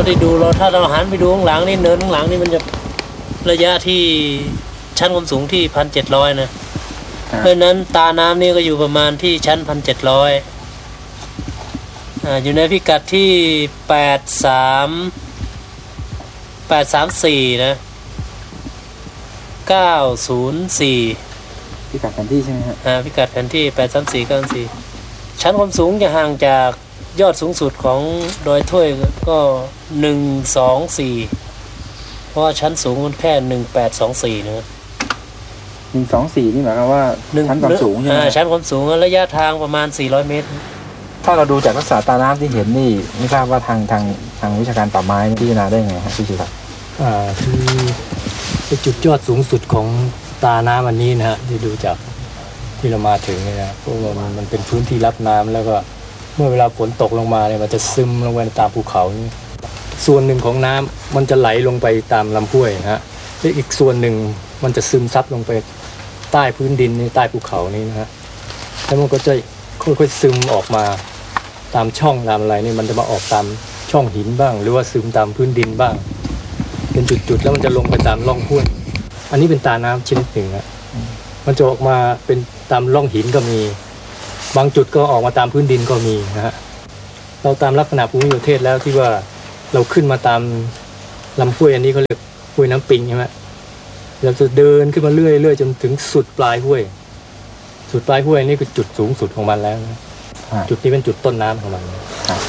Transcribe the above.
ได้ดูเราถ้าเราหันไปดูข้างหลังนี่เนินข้างหลังนี่มันจะระยะที่ชั้นความสูงที่1,700นะเพราะนั้นตาน้ำนี่ก็อยู่ประมาณที่ชั้น1,700อยู่ในพิกัดที่834นะ904 พิกัดแผนที่ใช่ไหมครับพิกัดแผนที่834 904ชั้นความสูงจะห่างจากยอดสูงสุดของดอยถ้วยก็124เพราะว่าชั้นสูงมันแค่1824นะ 124นี่หมายความว่าชั้นความสูงใช่ไหมชั้นความสูงระยะทางประมาณ400 เมตรถ้าเราดูจากลักษณะตาน้ำที่เห็นนี่ไม่ทราบว่าทางวิชาการป่าไม้พิจารณาได้ไงครับพี่ชิรัตน์คือจุดยอดสูงสุดของตาน้ำอันนี้นะฮะที่ดูจากที่เรามาถึงเนี่ยนะเพราะว่ามันเป็นพื้นที่รับน้ำแล้วก็เมื่อเวลาฝนตกลงมาเนี่ยมันจะซึมลงไปตามภูเขานี่ส่วนหนึ่งของน้ำมันจะไหลลงไปตามลำห้วยนะฮะและอีกส่วนหนึ่งมันจะซึมซับลงไปใต้พื้นดินใต้ภูเขานี่นะฮะแล้วมันก็จะค่อยๆซึมออกมาตามช่องตามอะไรนี่มันจะมาออกตามช่องหินบ้างหรือว่าซึมตามพื้นดินบ้างเป็นจุดๆแล้วมันจะลงไปตามร่องห้วยอันนี้เป็นตาน้ำชนิดหนึ่งนะมันจะออกมาเป็นตามร่องหินก็มีบางจุดก็ออกมาตามพื้นดินก็มีนะฮะเราตามลักษณะภูมิประเทศแล้วที่ว่าเราขึ้นมาตามลำห้วยอันนี้เขาเรียกห้วยน้ำปิงใช่ไหมเราจะเดินขึ้นมาเรื่อยๆจนถึงสุดปลายห้วยสุดปลายห้วยนี่คือจุดสูงสุดของมันแล้วนะจุดนี้เป็นจุดต้นน้ำของมัน